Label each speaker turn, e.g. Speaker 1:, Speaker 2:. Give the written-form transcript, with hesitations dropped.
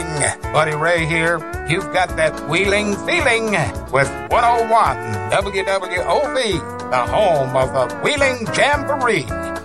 Speaker 1: feeling. Buddy Ray here. You've got that wheeling feeling with 101 WWOV, the home of the Wheeling Jamboree.